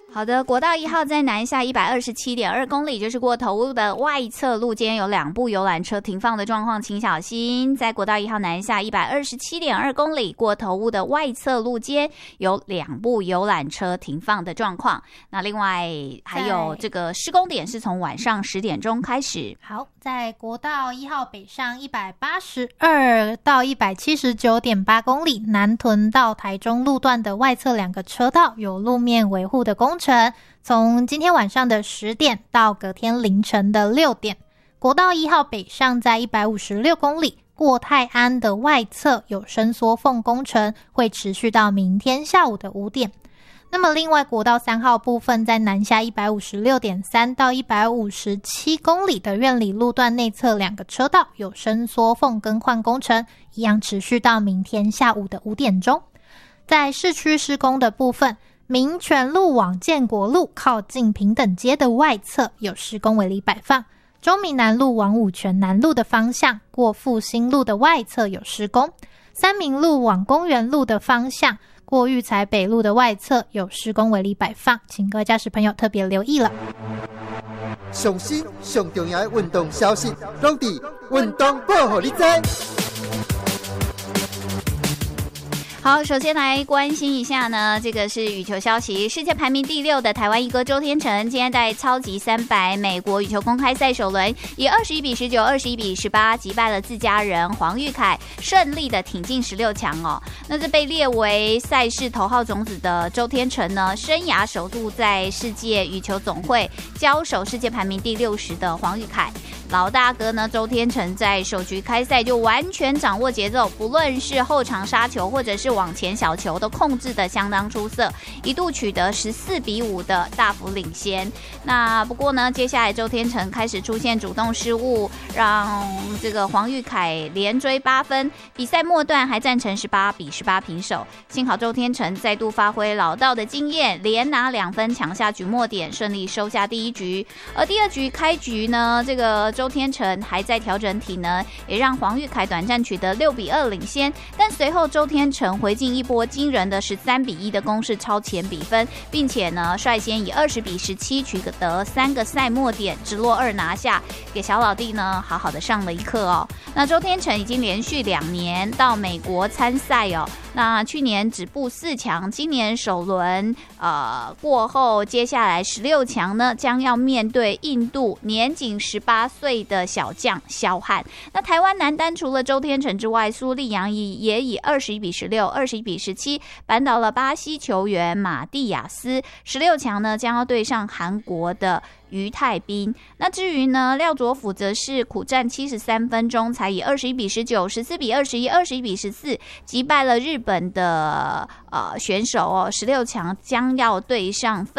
好的，国道1号在南下 127.2 公里，就是过头路的外侧路肩有2部游览车停放的状况，请小心。在国道1号南下 127.2 公里，过头路的外侧路肩有2部游览车停放的状况。那另外还有这个施工点是从晚上10点钟开始。 好，在国道1号北上182到 179.8 公里，南屯到台中路段的外侧2个车道有路面维护的工程，从今天晚上的10点到隔天凌晨的6点。国道1号北上在156公里，过泰安的外侧有伸缩缝工程，会持续到明天下午的5点。那么另外国道3号部分在南下 156.3 到157公里的苑里路段内侧2个车道有伸缩缝更换工程，一样持续到明天下午的5点钟。在市区施工的部分，民权路往建国路靠近平等街的外侧有施工围篱摆放，中民南路往五权南路的方向过复兴路的外侧有施工，三民路往公园路的方向过育才北路的外侧有施工围篱摆放，请各位驾驶朋友特别留意了。 上新上重要的运动消息，拢伫运动报予你知。 好，首先来关心一下呢，这个是羽球消息。世界排名第6的台湾一哥周天成，今天在超级300美国羽球公开赛首轮，以21-19、21-18击败了自家人黄玉凯，顺利的挺进16强哦。那这被列为赛事头号种子的周天成呢，生涯首度在世界羽球总会交手世界排名第60的黄玉凯。老大哥呢，周天成在首局开赛就完全掌握节奏，不论是后场杀球或者是往前小球都控制得相当出色，一度取得14-5的大幅领先。那不过呢，接下来周天成开始出现主动失误，让这个黄玉凯连追8分，比赛末段还战成18-18平手。幸好周天成再度发挥老道的经验，连拿2分抢下局末点，顺利收下第1局。而第2局开局呢，这个周天成还在调整体能，也让黄玉凯短暂取得6-2领先，但随后周天成回进一波惊人的13-1的攻势超前比分，并且呢率先以20-17取得3个赛末点，直落2拿下，给小老弟呢好好的上了一课哦。那周天成已经连续2年到美国参赛哦，那去年止步4强，今年首轮过后，接下来16强呢将要面对印度年仅18岁的小将萧汉。那台湾男单除了周天成之外，苏立扬也以21-16、21-17扳倒了巴西球员马蒂亚斯。16强呢将要对上韩国的于泰斌。那至于呢廖卓甫则是苦战73分钟，才以21-19、14-21、21-14击败了日本的选手哦。16强将要对上